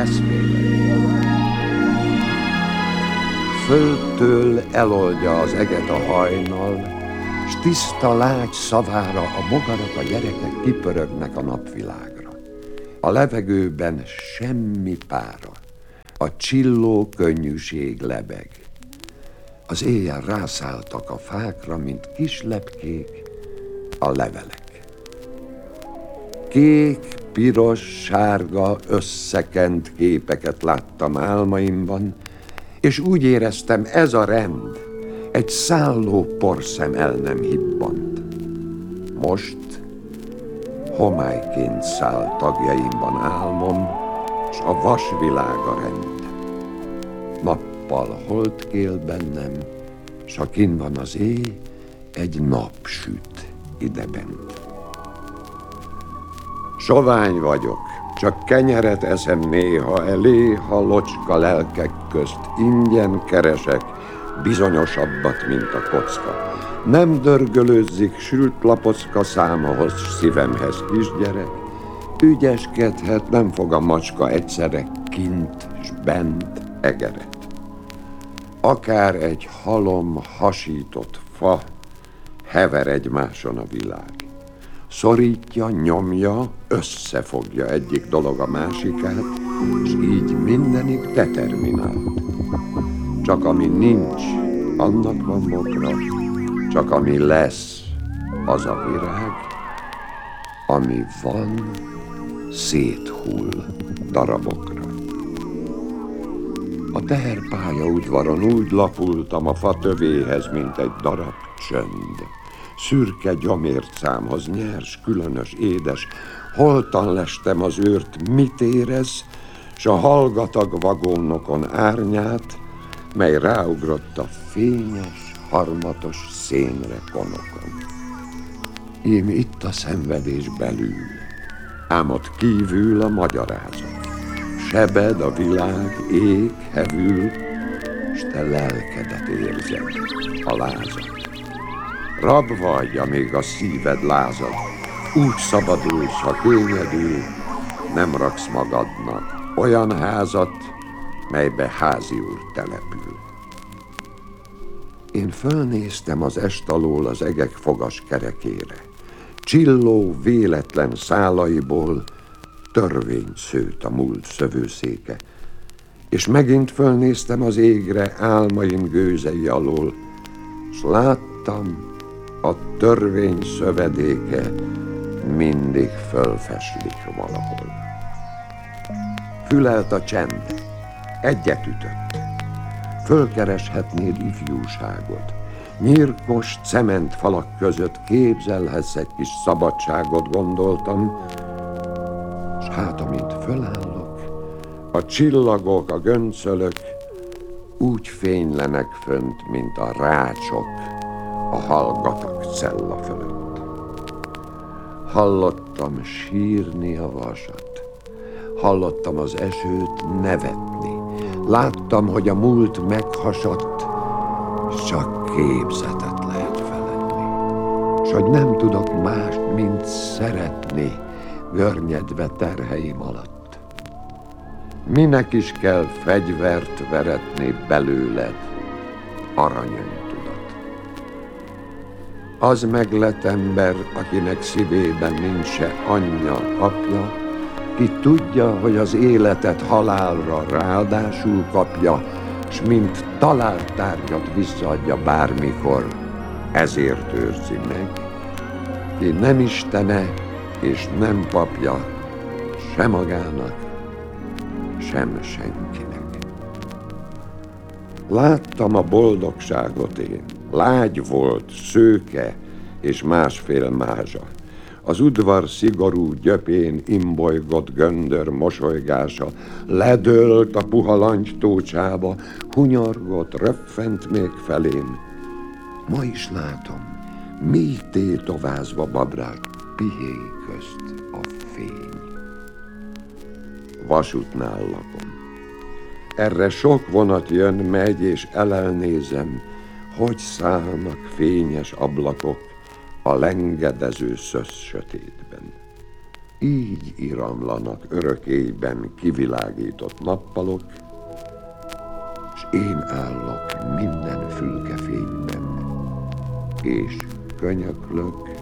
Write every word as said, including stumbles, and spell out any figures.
eszmélet. Földtől eloldja az eget a hajnal, s tiszta lágy szavára a bogarak, a gyerekek kipörögnek a napvilágra. A levegőben semmi pára, a csilló könnyűség lebeg. Az éjjel rászálltak a fákra, mint kis lepkék, a levelek. Kék, piros, sárga, összekent képeket láttam álmaimban, és úgy éreztem, ez a rend, egy szálló porszem el nem hibbant. Most homályként száll tagjaimban álmom, s a vasvilág a rend. Nappal holt kél bennem, s ha kinn van az éj, egy nap süt idebent. Sovány vagyok, csak kenyeret eszem néha elé, ha locska lelkek közt ingyen keresek bizonyosabbat, mint a kocka. Nem dörgölőzzik sült lapocka számahoz szívemhez kisgyerek, ügyeskedhet, nem fog a macska egyszerre kint s bent egeret. Akár egy halom hasított fa, hever egymáson a világ. Szorítja, nyomja, összefogja egyik dolog a másikát, és így mindenig determinált. Csak ami nincs, annak van bokra, csak ami lesz, az a virág, ami van, széthull darabokra. A teherpálya udvaron úgy lapultam a fa tövéhez, mint egy darab csönd. Szürke gyomércámhoz nyers, különös, édes, holtan lestem az őrt, mit érez, s a hallgatag vagónokon árnyát, mely ráugrott a fényes, harmatos szénre konokon. Ím itt a szenvedés belül, ám ott kívül a magyarázat. Sebed a világ, ég, hevül, s te lelkedet érzed, a lázat. Rab vagy, amíg a szíved lázad, úgy szabadulsz, ha könnyedül, nem raksz magadnak olyan házat, melybe háziúr települ. Én fölnéztem az est alól az egek fogas kerekére. Csilló véletlen szálaiból törvény szőtt a múlt szövőszéke, és megint fölnéztem az égre álmaim gőzei alól, s láttam, a törvény szövedéke mindig fölfeslik valahol. Fülelt a csend, egyet ütött. Fölkereshetnéd ifjúságot. Nyírkos cementfalak között képzelhetsz egy kis szabadságot, gondoltam, s hát amint fölállok, a csillagok, a göncölök úgy fénylenek fönt, mint a rácsok a hallgatag cella fölött. Hallottam sírni a vasat, hallottam az esőt nevetni, láttam, hogy a múlt meghasadt, s csak képzetet lehet feledni, s hogy nem tudok mást, mint szeretni, görnyedve terheim alatt. Minek is kell fegyvert veretni belőled, aranyöntudat? Az meglett ember, akinek szívében nincs se anyja, apja, ki tudja, hogy az életet halálra ráadásul kapja, s mint talált tárgyat visszaadja bármikor, ezért őrzi meg, ki nem istene és nem papja, se magának, sem senkinek. Láttam a boldogságot én, lágy volt, szőke és másfél mázsa. Az udvar szigorú gyöpén imbolygott göndör mosolygása ledőlt a puha langytócsába, hunyorgott, röffent még felém. Ma is látom, mi tétovázva babrák pihéi közt a fény. Vasútnál lakom. Erre sok vonat jön, megy, és elelnézem, hogy szállnak fényes ablakok a lengedező szösz sötétben. Így iramlanak örökélyben kivilágított nappalok, s én állok minden fülkefényben, és könyöklök,